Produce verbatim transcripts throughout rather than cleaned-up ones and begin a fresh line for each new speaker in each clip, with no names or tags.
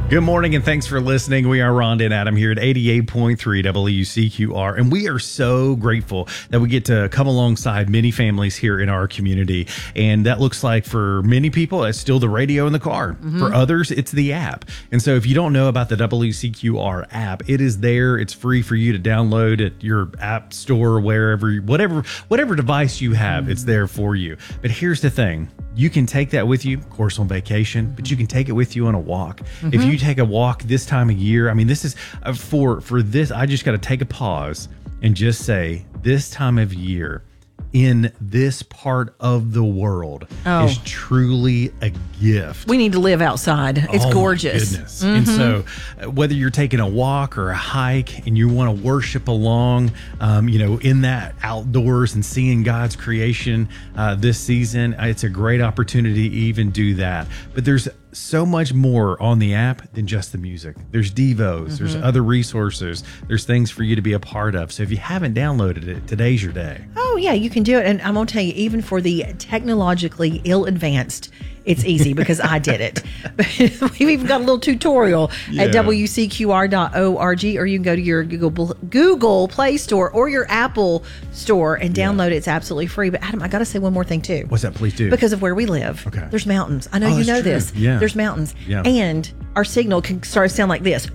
Good morning and thanks for listening. We are Rhonda and Adam here at eighty-eight point three W C Q R, and we are so grateful that we get to come alongside many families here in our community. And that looks like for many people, it's still the radio in the car. Mm-hmm. For others, it's the app. And so if you don't know about the W C Q R app, it is there. It's free for you to download at your app store, wherever, whatever, whatever device you have, mm-hmm. it's there for you. But here's the thing. You can take that with you, of course, on vacation, but you can take it with you on a walk. Mm-hmm. If you take a walk this time of year, I mean, this is uh, for for this. I just got to take a pause and just say, this time of year in this part of the world oh. is truly a gift.
We need to live outside. It's
oh
gorgeous.
My goodness. Mm-hmm. And so uh, whether you're taking a walk or a hike and you want to worship along, um, you know, in that outdoors and seeing God's creation uh, this season, it's a great opportunity to even do that. But there's so much more on the app than just the music. There's Devos, mm-hmm. there's other resources, there's things for you to be a part of. So if you haven't downloaded it, today's your day.
Oh yeah, you can do it. And I'm gonna tell you, even for the technologically ill-advanced, it's easy because I did it. We've even got a little tutorial yeah. at W C Q R dot org, or you can go to your Google Google Play Store or your Apple Store and download yeah. it. It's absolutely free. But Adam, I got to say one more thing too.
What's that? Please do.
Because of where we live,
okay.
there's mountains. I know
oh,
you know
true.
this.
Yeah.
There's mountains.
Yeah.
And our signal can start to sound like this.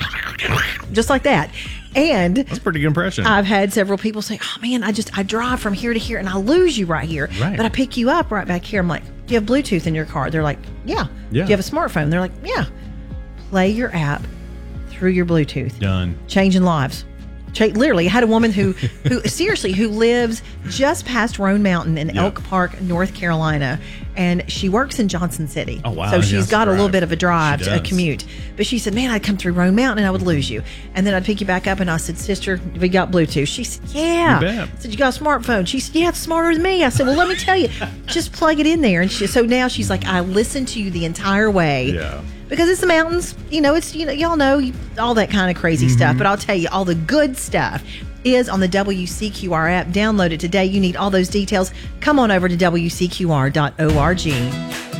Just like that. And
that's a pretty good impression.
I've had several people say, oh man, I just I drive from here to here and I lose you right here.
Right.
But I pick you up right back here. I'm like, do you have Bluetooth in your car? They're like, yeah.
yeah.
Do you have a smartphone? They're like, yeah. Play your app through your Bluetooth.
Done.
Changing lives. Ch- literally, I had a woman who, who seriously, who lives just past Roan Mountain in
yeah.
Elk Park, North Carolina. And she works in Johnson City.
Oh, wow.
So she's
yes,
got a
right.
little bit of a drive,
She
to, a
does.
commute. But she said, man, I'd come through Roan Mountain and I would lose you. And then I'd pick you back up and I said, sister, we got Bluetooth. She said, yeah.
You bet.
I said, you got a smartphone? She said, yeah, it's smarter than me. I said, well, let me tell you, just plug it in there. And she, so now she's like, I listen to you the entire way.
Yeah.
Because it's the mountains, you know, it's, you know, y'all know all that kind of crazy mm-hmm. stuff. But I'll tell you, all the good stuff is on the W C Q R app. Download it today. You need all those details. Come on over to W C Q R dot org.